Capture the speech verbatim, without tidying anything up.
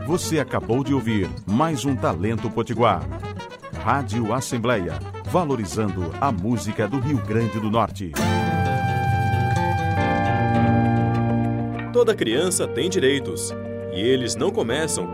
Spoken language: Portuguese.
Você acabou de ouvir mais um Talento Potiguar. Rádio Assembleia, valorizando a música do Rio Grande do Norte. Toda criança tem direitos, e eles não começam